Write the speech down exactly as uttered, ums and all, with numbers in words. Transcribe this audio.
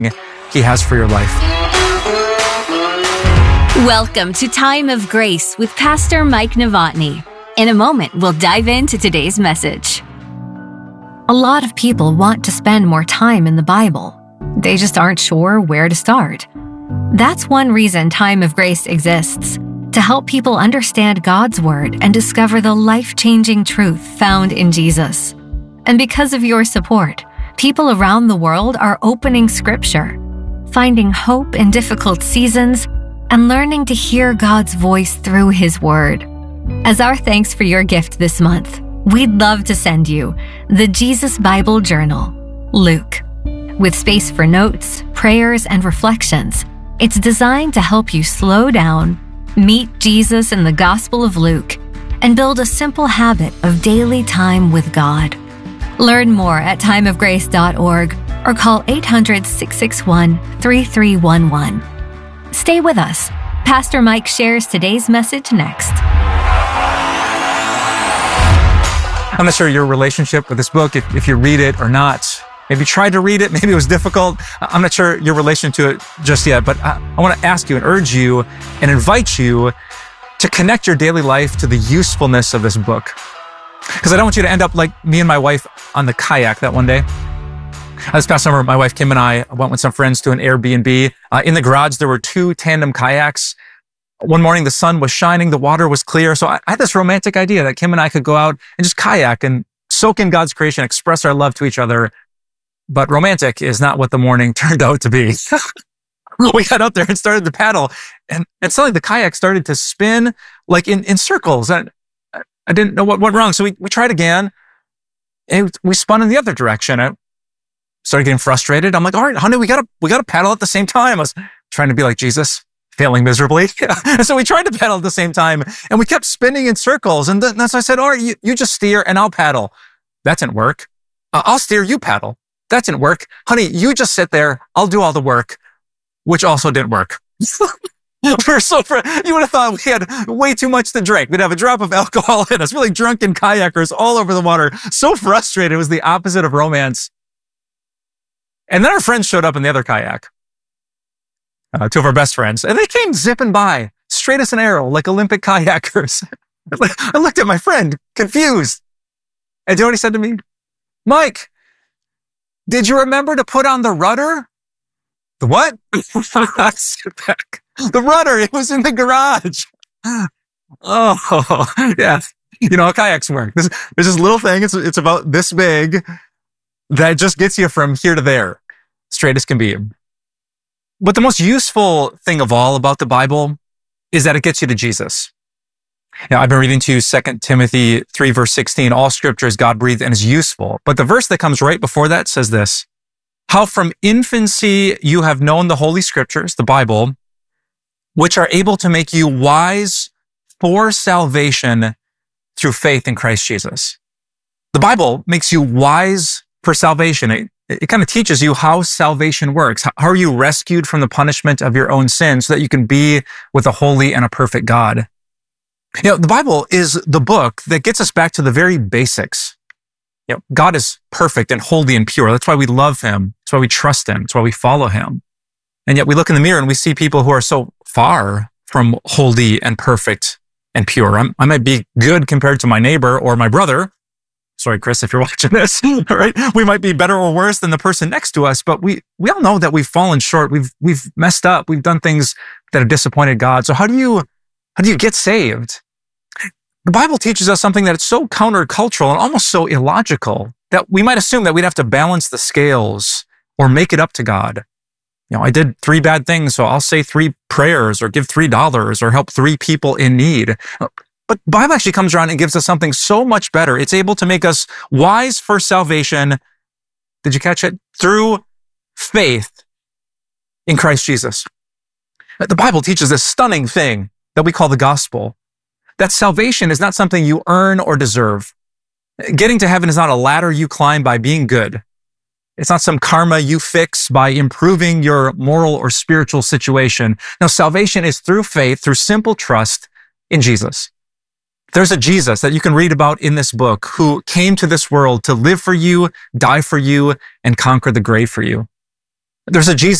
He has for your life. Welcome to Time of Grace with Pastor Mike Novotny. In a moment, we'll dive into today's message. A lot of people want to spend more time in the Bible. They just aren't sure where to start. That's one reason Time of Grace exists, to help people understand God's Word and discover the life-changing truth found in Jesus. And because of your support, people around the world are opening Scripture, finding hope in difficult seasons, and learning to hear God's voice through His Word. As our thanks for your gift this month, we'd love to send you the Jesus Bible Journal, Luke. With space for notes, prayers, and reflections, it's designed to help you slow down, meet Jesus in the Gospel of Luke, and build a simple habit of daily time with God. Learn more at time of grace dot org or call eight hundred, six six one, three three one one. Stay with us. Pastor Mike shares today's message next. I'm not sure your relationship with this book, if, if you read it or not. Maybe you tried to read it, maybe it was difficult. I'm not sure your relation to it just yet, but I, I want to ask you and urge you and invite you to connect your daily life to the usefulness of this book. Because I don't want you to end up like me and my wife on the kayak that one day. This past summer, my wife Kim and I went with some friends to an Airbnb. Uh, in the garage, there were two tandem kayaks. One morning, the sun was shining, the water was clear. So I, I had this romantic idea that Kim and I could go out and just kayak and soak in God's creation, express our love to each other. But romantic is not what the morning turned out to be. We got out there and started to paddle, and, and suddenly the kayak started to spin like in, in circles. And I didn't know what went wrong. So we, we tried again, and we spun in the other direction. I started getting frustrated. I'm like, all right, honey, we gotta, we gotta paddle at the same time. I was trying to be like Jesus, failing miserably. And so we tried to paddle at the same time, and we kept spinning in circles. And then so I said, all right, you, you just steer and I'll paddle. That didn't work. Uh, I'll steer, you paddle. That didn't work. Honey, you just sit there. I'll do all the work, which also didn't work. We're so fr- you would have thought we had way too much to drink. We'd have a drop of alcohol in us, really drunken kayakers all over the water. So frustrated. It was the opposite of romance. And then our friends showed up in the other kayak. Uh, two of our best friends. And they came zipping by, straight as an arrow, like Olympic kayakers. I looked at my friend, confused. And do you know what he said to me? Mike, did you remember to put on the rudder? The what? The rudder. It was in the garage. Oh, yeah. You know how kayaks work. This, there's this little thing. It's, it's about this big that just gets you from here to there, straight as can be. But the most useful thing of all about the Bible is that it gets you to Jesus. Now, I've been reading to you Second Timothy three, verse sixteen. All scripture is God-breathed and is useful. But the verse that comes right before that says this: how from infancy you have known the Holy Scriptures, the Bible, which are able to make you wise for salvation through faith in Christ Jesus. The Bible makes you wise for salvation. It, it kind of teaches you how salvation works. How are you rescued from the punishment of your own sin so that you can be with a holy and a perfect God? You know, the Bible is the book that gets us back to the very basics. You know, God is perfect and holy and pure. That's why we love Him. That's why we trust Him. That's why we follow Him. And yet we look in the mirror and we see people who are so far from holy and perfect and pure. I'm, I might be good compared to my neighbor or my brother. Sorry, Chris, if you're watching this, all right? We might be better or worse than the person next to us, but we, we all know that we've fallen short. We've, we've messed up. We've done things that have disappointed God. So how do you, how do you get saved? The Bible teaches us something that is so countercultural and almost so illogical that we might assume that we'd have to balance the scales or make it up to God. You know, I did three bad things, so I'll say three prayers or give three dollars or help three people in need. But the Bible actually comes around and gives us something so much better. It's able to make us wise for salvation. Did you catch it? Through faith in Christ Jesus. The Bible teaches this stunning thing that we call the gospel, that salvation is not something you earn or deserve. Getting to heaven is not a ladder you climb by being good. It's not some karma you fix by improving your moral or spiritual situation. No, salvation is through faith, through simple trust in Jesus. There's a Jesus that you can read about in this book who came to this world to live for you, die for you, and conquer the grave for you. There's a Jesus